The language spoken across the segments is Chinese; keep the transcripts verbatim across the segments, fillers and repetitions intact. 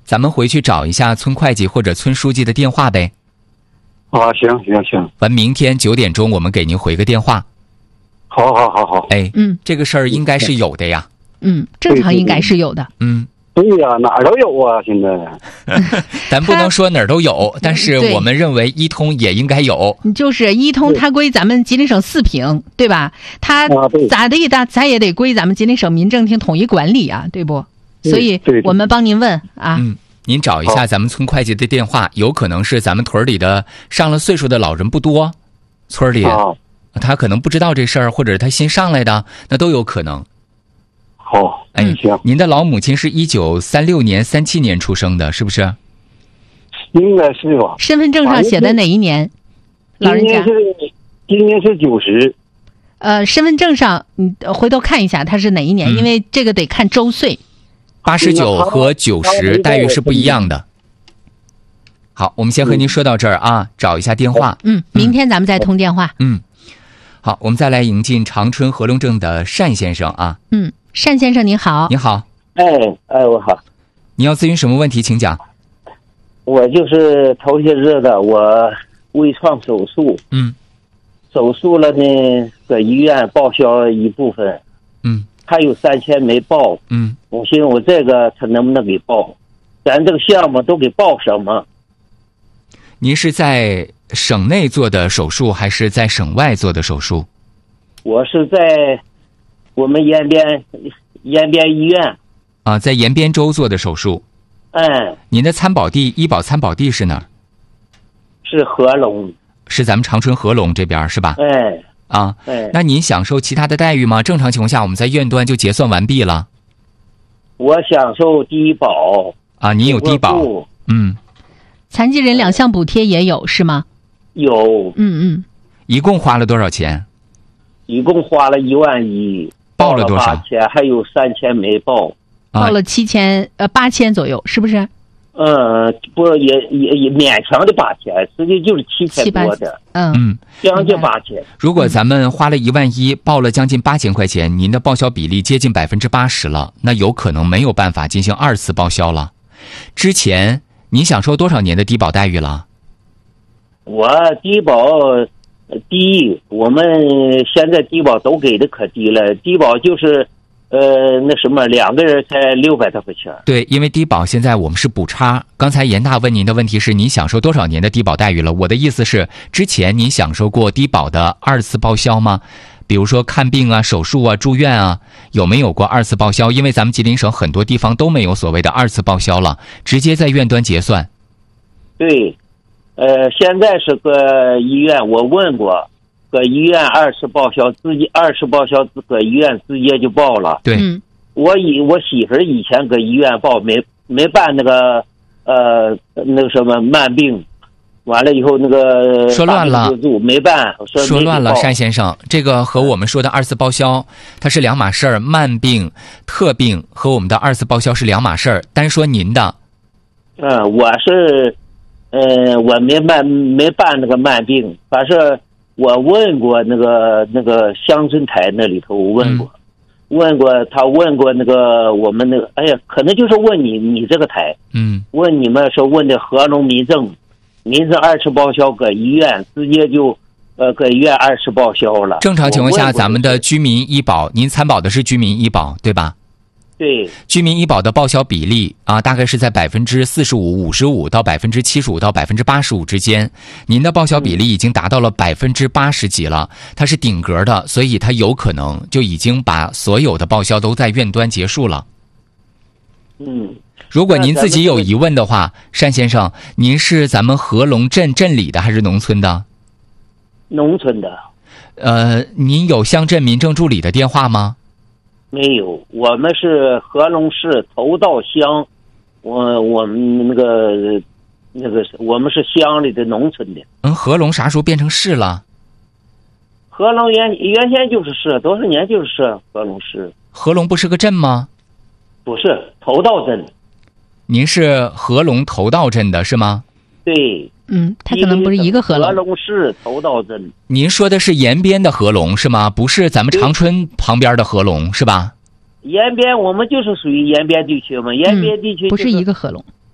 咱们回去找一下村会计或者村书记的电话呗。 啊，行行行， 完明天九点钟我们给您回个电话。 好好好好。 哎， 嗯， 这个事儿应该是有的呀。 嗯，正常应该是有的。 嗯， 对呀、啊，哪儿都有啊，现在。 咱不能说哪儿都有，但是我们认为一通也应该有。 就是一通，它归咱们吉林省四平，对吧？它咋地的，咱也得归咱们吉林省民政厅统一管理啊，对不？所以我们帮您问啊。 嗯，您找一下咱们村会计的电话，有可能是咱们屯里的上了岁数的老人不多，村里、啊、他可能不知道这事儿，或者他新上来的，那都有可能。 好， 哎， 行。 您的老母亲是一九三六年、三七年出生的，是不是？ 应该是吧。 身份证上写的哪一年？老人家。 今年是今年是九十。 呃，身份证上你回头看一下，他是哪一年？ 嗯、 因为这个得看周岁。 八十九和九十待遇是不一样的。好，我们先和您说到这儿啊，找一下电话。 嗯，明天咱们再通电话。 嗯，好，我们再来迎进长春合龙镇的单先生啊。 嗯，单先生您好。 你好。 哎哎，我好。 你要咨询什么问题，请讲。 我就是头些日子我微创手术。 嗯。 手术了呢，搁医院报销一部分。 嗯。 还有三千没报。 嗯。 我寻思我这个他能不能给报？咱这个项目都给报什么？ 您是在省内做的手术，还是在省外做的手术？ 我是在我们延边延边医院。 啊，在延边州做的手术。 嗯。 您的参保地，医保参保地是哪儿？ 是合龙。 是咱们长春合龙这边是吧？ 哎。 啊。 哎。 那您享受其他的待遇吗？正常情况下，我们在院端就结算完毕了。 我享受低保。 啊，您有低保。嗯。 残疾人两项补贴也有是吗？ 有。 嗯嗯。 一共花了多少钱？ 一共花了一万一。 报了多少？ 八千，还有三千没报。 报了七千，呃，八千左右，是不是？ 嗯，不，也也也勉强的八千，实际就是七千多的。 嗯嗯， 将近八千。 如果咱们花了一万一，报了将近八千块钱，您的报销比例接近百分之八十了，那有可能没有办法进行二次报销了。之前您享受多少年的低保待遇了？ 我低保低，我们现在低保都给的可低了，低保就是呃那什么两个人才六百多块钱。 对，因为低保现在我们是补差。刚才严大问您的问题是您享受多少年的低保待遇了？我的意思是，之前您享受过低保的二次报销吗？比如说看病啊、手术啊、住院啊，有没有过二次报销？因为咱们吉林省很多地方都没有所谓的二次报销了，直接在院端结算。 对，呃，现在是个医院，我问过，搁医院二次报销，直接二次报销搁医院直接就报了。 对， 嗯、 我以我媳妇儿以前搁医院报，没没办那个呃那个什么慢病。完了以后，那个说乱了， 没办， 说, 说乱了，单先生，这个和我们说的二次报销它是两码事儿。慢病、特病和我们的二次报销是两码事儿。单说您的， 嗯，我是，呃，我没办没办那个慢病，反正我问过那个那个乡村台那里头，我问过，嗯、问过他问过那个我们那个，哎呀，可能就是问你你这个台， 嗯， 问你们说问的合龙民政。民政二次报销搁医院直接就，呃，搁医院二次报销了。 正常情况下，咱们的居民医保，您参保的是居民医保，对吧？ 对。 居民医保的报销比例啊，大概是在百分之四十五、五十五到百分之七十五到百分之八十五之间。您的报销比例已经达到了百分之八十几了，它是顶格的，所以它有可能就已经把所有的报销都在院端结束了。 嗯。 如果您自己有疑问的话，单先生，您是咱们合龙镇镇里的还是农村的？ 农村的。 呃，您有乡镇民政助理的电话吗？ 没有，我们是合龙市头道乡，我我们那个那个我们是乡里的农村的。 嗯，合龙啥时候变成市了？ 合龙原原先就是市，多少年就是市，合龙市。 合龙不是个镇吗？ 不是，头道镇。 您是合龙头道镇的是吗？ 对。 嗯，它可能不是一个合龙。 合龙市头道镇。 您说的是延边的合龙是吗？不是咱们长春旁边的合龙是吧？ 延边我们就是属于延边地区嘛，延边地区、 嗯、不是一个合龙。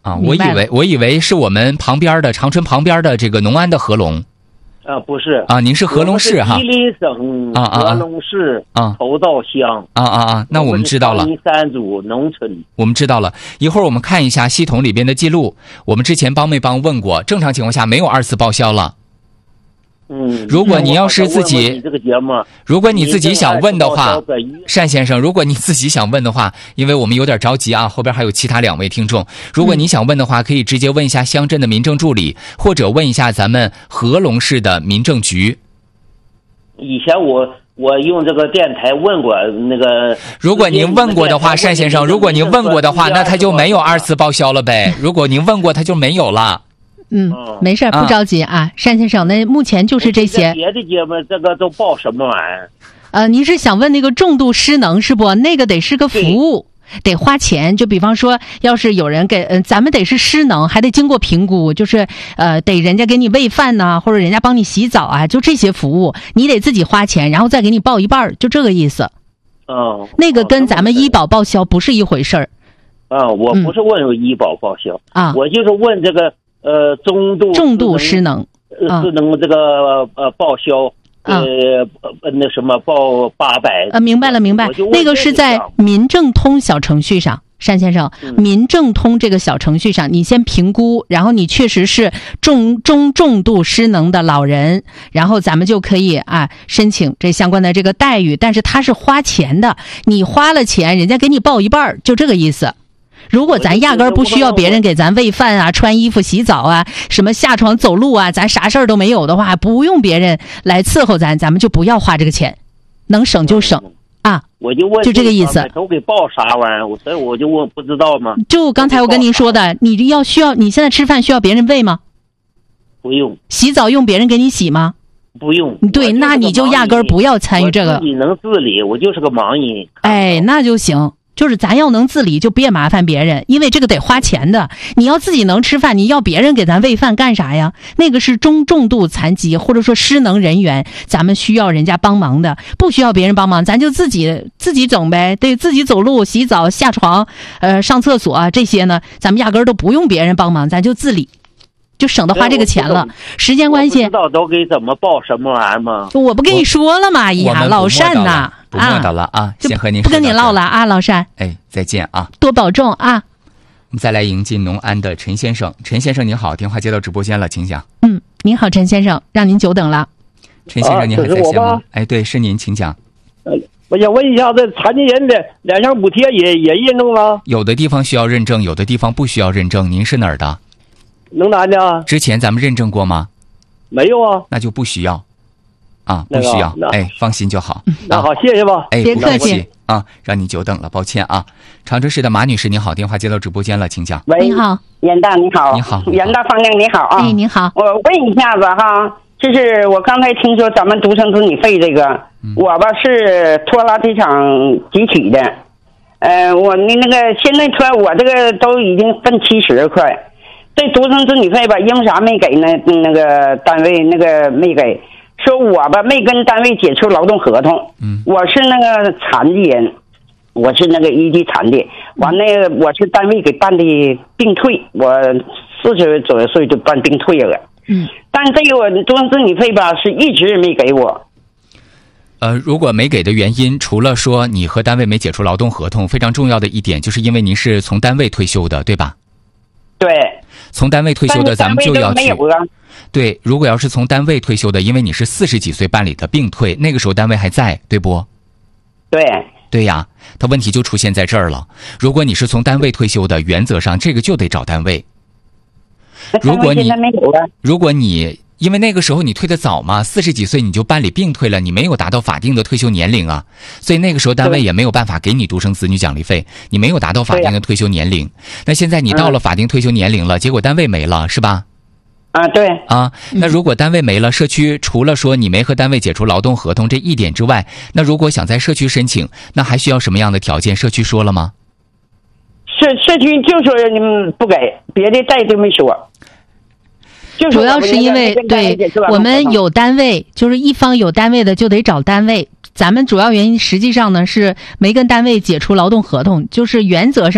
啊，我以为我以为是我们旁边的长春旁边的这个农安的合龙。 啊，不是啊，您是合龙市哈？ 吉林省合龙市啊， 头道乡啊啊啊，那我们知道了。 三组农村， 我们知道了。一会儿我们看一下系统里边的记录，我们之前帮没帮问过？正常情况下没有二次报销了。 嗯， 如果你要是自己， 你这个节目， 如果你自己想问的话，单先生，如果你自己想问的话，因为我们有点着急啊，后边还有其他两位听众，如果你想问的话，可以直接问一下乡镇的民政助理，或者问一下咱们合龙市的民政局。 以前我我用这个电台问过那个， 如果您问过的话，单先生，如果您问过的话，那他就没有二次报销了呗。如果您问过，他就没有了。 嗯，没事，不着急啊，单先生。那目前就是这些。 别的节目这个都报什么玩意儿？ 呃，您是想问那个重度失能是不？那个得是个服务，得花钱。就比方说，要是有人给，嗯、呃，咱们得是失能，还得经过评估，就是呃，得人家给你喂饭呐、啊，或者人家帮你洗澡啊，就这些服务，你得自己花钱，然后再给你报一半，就这个意思。 哦， 那个跟咱们医保报销不是一回事儿。 啊，我不是问医保报销啊、 嗯，我就是问这个。呃，中度重度失能， 呃，失能这个呃报销，呃，呃那什么报八百。 呃，明白了，明白。那个是在民政通小程序上，单先生， 嗯、 民政通这个小程序上，你先评估，然后你确实是重中重度失能的老人，然后咱们就可以啊申请这相关的这个待遇，但是他是花钱的，你花了钱，人家给你报一半，就这个意思。如果咱压根儿不需要别人给咱喂饭啊、穿衣服、洗澡啊、什么下床走路啊，咱啥事儿都没有的话，不用别人来伺候咱，咱们就不要花这个钱，能省就省啊。 我就问， 就这个意思。 都给报啥玩意儿？所以我就问，不知道吗？ 就刚才我跟您说的，你要需要，你现在吃饭需要别人喂吗？ 不用。 洗澡用别人给你洗吗？ 不用。 对，那你就压根儿不要参与这个。 我自己能自理，我就是个盲人。 哎，那就行。就是咱要能自理，就别麻烦别人，因为这个得花钱的。你要自己能吃饭，你要别人给咱喂饭干啥呀？那个是中重度残疾或者说失能人员，咱们需要人家帮忙的，不需要别人帮忙，咱就自己自己整呗。对，自己走路、洗澡、下床、呃上厕所、啊、这些呢，咱们压根儿都不用别人帮忙，咱就自理。就省得花这个钱了，时间关系。 我不知道都给怎么报什么玩意儿吗？ 我不跟你说了吗？哎呀，老单呐， 不磨叨了啊，先和您不跟你唠了啊，老单。 哎，再见啊， 多保重啊。 我们再来迎进农安的陈先生，陈先生您好，电话接到直播间了，请讲。 嗯，您好，陈先生，让您久等了。 陈先生，您还在线吗？哎，对，是您，请讲。 呃，我想问一下，这残疾人的两项补贴也也认证吗？ 有的地方需要认证，有的地方不需要认证。您是哪儿的？ 能拿的。 之前咱们认证过吗？ 没有啊。 那就不需要，啊，不需要，哎，放心就好。 那好，谢谢吧。 哎，不客气啊，让你久等了，抱歉啊。长春市的马女士，你好，电话接到直播间了，请讲。 喂， 你好， 袁大，你好， 你好， 袁大方亮，你好啊。 哎，你好， 我问一下子哈，就是我刚才听说咱们独生子女费这个， 嗯、 我吧是拖拉机厂汲取的，呃，我那那个现在拖我这个都已经分七十块。这独生子女费吧，因为啥没给呢？那个单位那个没给，说我吧没跟单位解除劳动合同。 嗯， 我是那个残疾人，我是那个一级残疾。完那个我是单位给办的病退，我四十左右岁就办病退了。 嗯， 但这个独生子女费吧是一直没给我。 呃，如果没给的原因，除了说你和单位没解除劳动合同，非常重要的一点就是因为您是从单位退休的，对吧？ 对。 从单位退休的，咱们就要去。对，如果要是从单位退休的，因为你是四十几岁办理的病退，那个时候单位还在，对不？ 对。 对呀，他问题就出现在这儿了。如果你是从单位退休的，原则上这个就得找单位。如果你如果你因为那个时候你退得早嘛，四十几岁你就办理病退了，你没有达到法定的退休年龄啊，所以那个时候单位也没有办法给你独生子女奖励费，你没有达到法定的退休年龄。那现在你到了法定退休年龄了，结果单位没了，是吧？ 啊，对啊，那如果单位没了，社区除了说你没和单位解除劳动合同这一点之外，那如果想在社区申请，那还需要什么样的条件？社区说了吗？ 社社区就说你们不给，别的再都没说。 主要是因为对我们有单位，就是一方有单位的就得找单位。咱们主要原因实际上呢是没跟单位解除劳动合同，就是原则上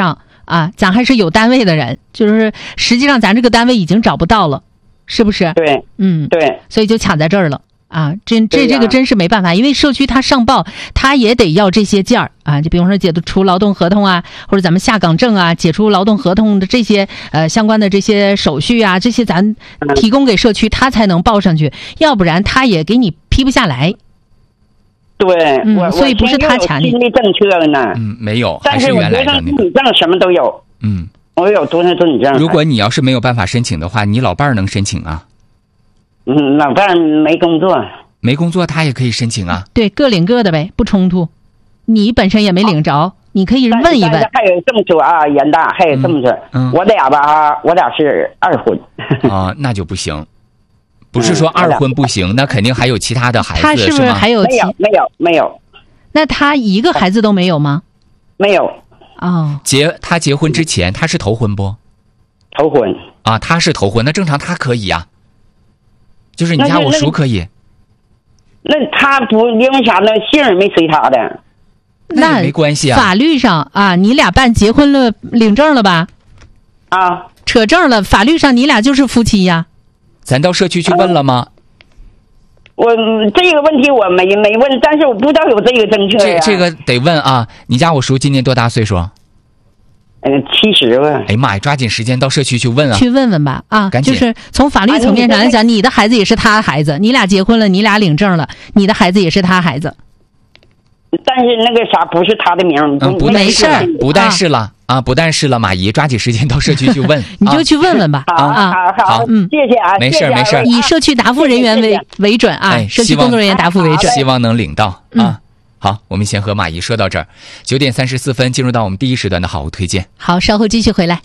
啊，咱还是有单位的人，就是实际上咱这个单位已经找不到了，是不是？ 对， 嗯， 对， 所以就卡在这儿了。啊，这这对呀这个真是没办法，因为社区他上报，他也得要这些件儿啊，就比方说解除劳动合同啊，或者咱们下岗证啊，解除劳动合同的这些呃相关的这些手续啊，这些咱提供给社区，他才能报上去，要不然他也给你批不下来。 对， 嗯我所以不是他卡你我新的政策了呢， 嗯，没有，还是但是我原来的那个。 独生子女证什么都有， 嗯， 我有独生子女证。 如果你要是没有办法申请的话，你老伴儿能申请啊？ 嗯，老伴儿没工作。 没工作他也可以申请啊。 对，各领各的呗，不冲突。你本身也没领着，你可以问一问。 但是还有这么说啊，严大还有这么说， 嗯嗯我俩吧，我俩是二婚。 啊，那就不行。不是说二婚不行，那肯定还有其他的孩子， 他是不是吗？ 还有其？ 没有，没有，没有， 那他一个孩子都没有吗？ 没有哦， 结他结婚之前他是头婚不？ 头婚。 啊，他是头婚，那正常他可以呀、就是你家我那是那叔可以。 那他不因为啥呢？姓儿没随他的。 那也没关系啊。 法律上啊，你俩办结婚了，领证了吧？ 啊， 扯证了，法律上你俩就是夫妻呀。 咱到社区去问了吗？ 我这个问题我没没问，但是我不知道有这个政策呀。 这这个得问啊。你家我叔今年多大岁数？ 嗯，七十吧。 哎呀妈呀，抓紧时间到社区去问啊！ 去问问吧啊， 赶紧就是从法律层面上来讲，你的孩子也是他孩子，你俩结婚了，你俩领证了，你的孩子也是他孩子。 但是那个啥不是他的名儿， 嗯，不但是没事儿不但是了啊，不但是了，马姨抓紧时间到社区去问， 你就啊去问问吧好啊。 好好， 嗯谢谢啊， 没事儿谢谢啊没事儿以社区答复人员为谢谢为准啊， 哎社区希望工作人员答复为准。 希望能领到嗯啊。好，我们先和马姨说到这儿。九点三十四分，进入到我们第一时段的好物推荐。 好，稍后继续回来。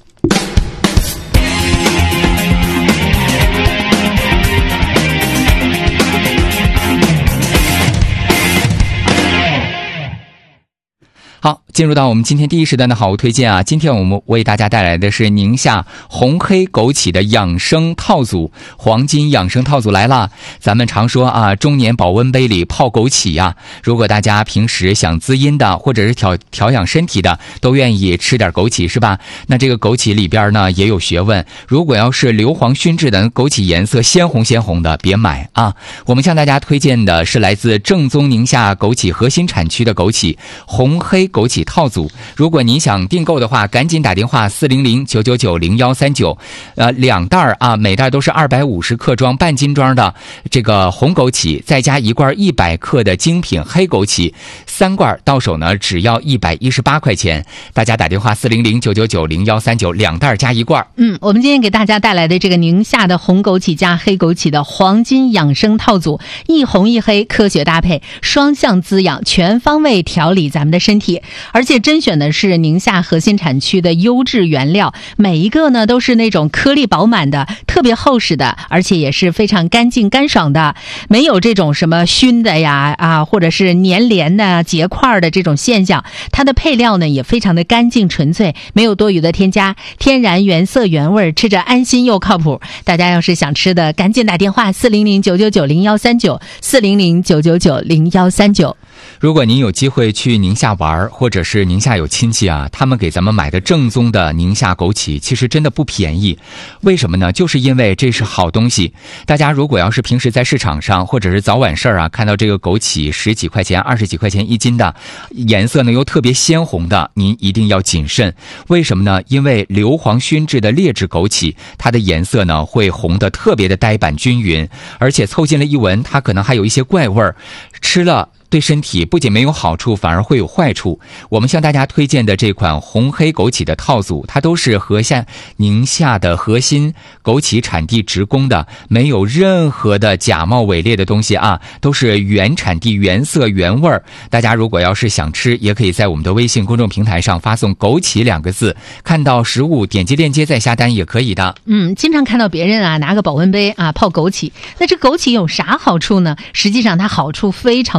好，进入到我们今天第一时段的好物推荐啊！今天我们为大家带来的是宁夏红黑枸杞的养生套组，黄金养生套组来了。咱们常说啊，中年保温杯里泡枸杞呀、啊。如果大家平时想滋阴的，或者是调调养身体的，都愿意吃点枸杞是吧？那这个枸杞里边呢也有学问。如果要是硫磺熏制的枸杞颜色鲜红鲜红的，别买啊！我们向大家推荐的是来自正宗宁夏枸杞核心产区的枸杞红黑枸杞套组。如果您想订购的话，赶紧打电话四零零九九九零幺三九，呃，两袋啊，每袋都是二百五十克装半斤装的这个红枸杞，再加一罐一百克的精品黑枸杞，三罐到手呢只要一百一十八块钱。大家打电话四零零九九九零幺三九，两袋加一罐。 嗯，我们今天给大家带来的这个宁夏的红枸杞加黑枸杞的黄金养生套组，一红一黑，科学搭配，双向滋养，全方位调理咱们的身体。而且甄选的是宁夏核心产区的优质原料，每一个呢都是那种颗粒饱满的，特别厚实的，而且也是非常干净干爽的，没有这种什么熏的呀啊，或者是粘连的结块的这种现象。它的配料呢也非常的干净纯粹，没有多余的添加，天然原色原味，吃着安心又靠谱。大家要是想吃的，赶紧打电话四零零九九九零幺三九，四零零九九九零幺三九。 如果您有机会去宁夏玩，或者是宁夏有亲戚啊，他们给咱们买的正宗的宁夏枸杞，其实真的不便宜。为什么呢？就是因为这是好东西。大家如果要是平时在市场上，或者是早晚市啊，看到这个枸杞十几块钱、二十几块钱一斤的，颜色呢又特别鲜红的，您一定要谨慎。为什么呢？因为硫磺熏制的劣质枸杞，它的颜色呢会红得特别的呆板均匀，而且凑近了一闻，它可能还有一些怪味儿，吃了对身体不仅没有好处，反而会有坏处。我们向大家推荐的这款红黑枸杞的套组，它都是河夏宁夏的核心枸杞产地直供的，没有任何的假冒伪劣的东西啊，都是原产地原色原味儿。大家如果要是想吃，也可以在我们的微信公众平台上发送枸杞两个字，看到实物点击链接再下单也可以的。 嗯，经常看到别人啊拿个保温杯啊泡枸杞，那这枸杞有啥好处呢？实际上它好处非常的多。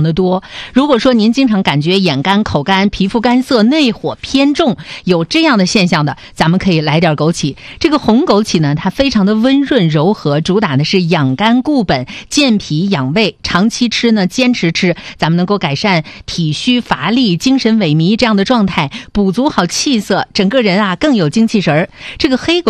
说，如果说您经常感觉眼干、口干、皮肤干涩、内火偏重，有这样的现象的，咱们可以来点枸杞。这个红枸杞呢，它非常的温润柔和，主打的是养肝固本、健脾养胃。长期吃呢，坚持吃，咱们能够改善体虚乏力、精神萎靡这样的状态，补足好气色，整个人啊更有精气神儿。这个黑枸